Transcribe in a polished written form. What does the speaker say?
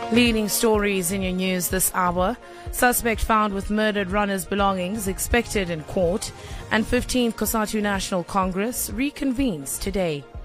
Leading stories in your news this hour. Suspect found with murdered runner's belongings expected in court. And 15th COSATU National Congress reconvenes today.